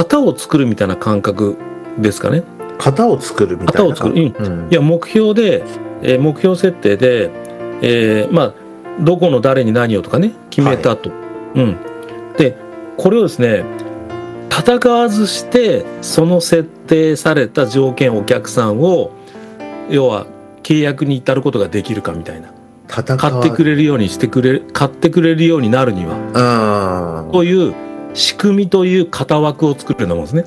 型を作るみたいな感覚ですかね。 型を作るみたいな。 型を作る。いや、目標で、目標設定で、どこの誰に何をとかね、決めたと。で、これをですね、戦わずして、その設定された条件、お客さんを、要は契約に至ることができるかみたいな。買ってくれるように買ってくれるようになるには、という仕組みという型枠を作るようなもんですね。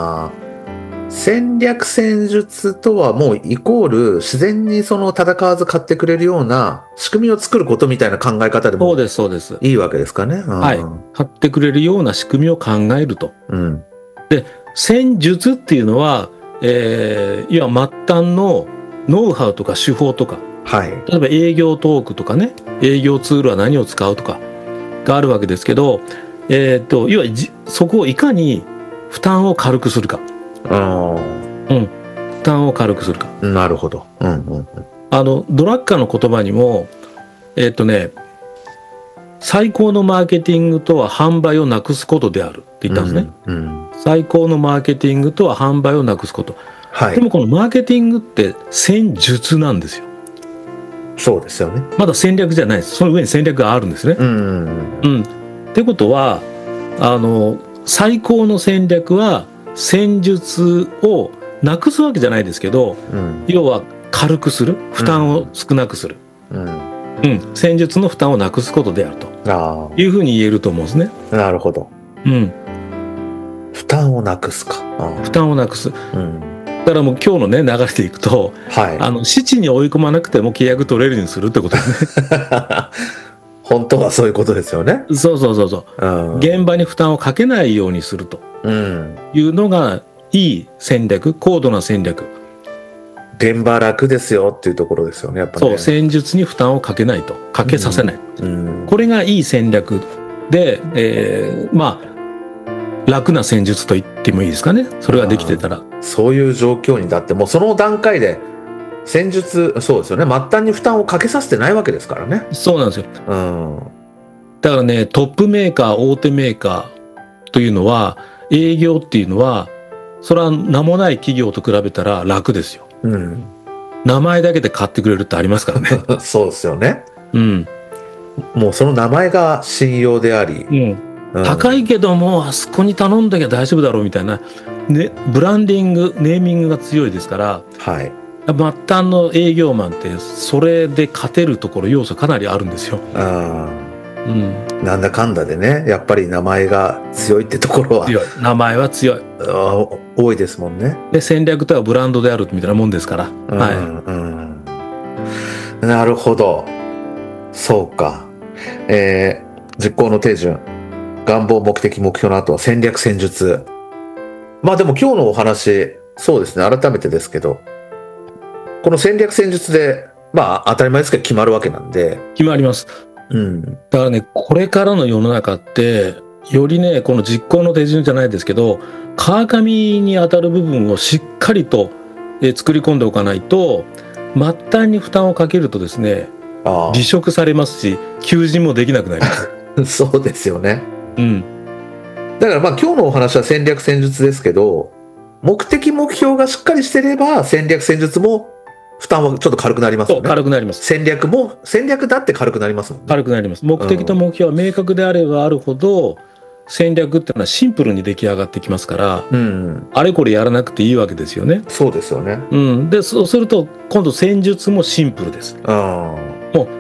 戦略戦術とはもうイコール自然にその戦わず買ってくれるような仕組みを作ることみたいな考え方でもいいわけですかね。 はい。買ってくれるような仕組みを考えると。で、戦術っていうのは、いわば末端のノウハウとか手法とか、例えば営業トークとかね、営業ツールは何を使うとかがあるわけですけど、要はそこをいかに負担を軽くするか。負担を軽くするか。 なるほど。 ドラッカーの言葉にも、最高のマーケティングとは販売をなくすことであるって言ったんですね。最高のマーケティングとは販売をなくすこと。でもこのマーケティングって戦術なんですよ。 そうですよね。 まだ戦略じゃないです。その上に戦略があるんですね。ってことは、最高の戦略は戦術をなくすわけじゃないですけど、要は軽くする、負担を少なくする、戦術の負担をなくすことであるというふうに言えると思うんですね。 なるほど。負担をなくすか。 負担をなくす。だからもう今日のね流れでいくと、死地に追い込まなくても契約取れるようにするってことですね。 本当はそういうことですよね。 そう。現場に負担をかけないようにするというのがいい戦略、高度な戦略。 現場楽ですよっていうところですよね、やっぱり、ね。 そう、戦術に負担をかけないと、かけさせない。これがいい戦略で、楽な戦術と言ってもいいですかね。それができてたら。 そういう状況にだってもうその段階で戦術、そうですよね。末端に負担をかけさせてないわけですからね。 そうなんですよ。だからね、トップメーカー、大手メーカーというのは、営業っていうのは、それは名もない企業と比べたら楽ですよ。名前だけで買ってくれるってありますからね。 そうですよね。もうその名前が信用であり。 高いけどもあそこに頼んだきゃ大丈夫だろうみたいな、ね、ブランディングネーミングが強いですから、末端の営業マンってそれで勝てるところ要素かなりあるんですよ。 なんだかんだでね、やっぱり名前が強いってところは名前は強い多いですもんね。 で戦略とはブランドであるみたいなもんですから。 なるほど。そうか。実行の手順、願望、目的、目標の後は戦略、戦術。でも今日のお話、そうですね、改めてですけど、この戦略、戦術で、当たり前ですけど決まるわけなんで。 決まります。だからね、これからの世の中って、よりね、この実行の手順じゃないですけど、川上に当たる部分をしっかりと作り込んでおかないと、末端に負担をかけるとですね、離職されますし、求人もできなくなります。 そうですよね。だから今日のお話は戦略戦術ですけど、目的目標がしっかりしてれば戦略戦術も負担はちょっと軽くなりますよね。 軽くなります。 戦略だって軽くなりますもんね。 軽くなります。目的と目標は明確であればあるほど、戦略っていうのはシンプルに出来上がってきますから、あれこれやらなくていいわけですよね。 そうですよね。 でそうすると今度戦術もシンプルです。もう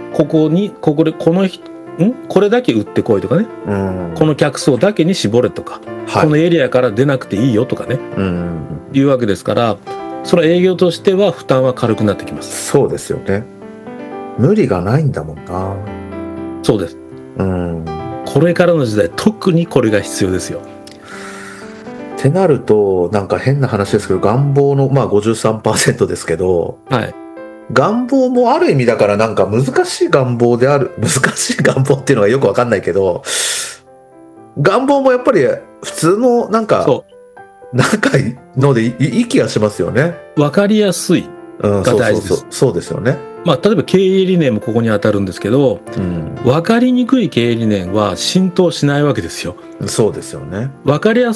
これだけ売ってこいとかね、この客層だけに絞れとか、このエリアから出なくていいよとかね、いうわけですから、それは営業としては負担は軽くなってきます。 そうですよね。無理がないんだもんな。 そうです。これからの時代特にこれが必要ですよ。 ってなるとなんか変な話ですけど、願望の53% ですけど、願望もある意味だからなんか難しい願望である。難しい願望っていうのがよくわかんないけど、願望もやっぱり普通のなんかのでいい気がしますよね。 わかりやすいが大事です。 そうですよね。 例えば経営理念もここに当たるんですけど、わかりにくい経営理念は浸透しないわけですよ。 そうですよね。 わかりやすい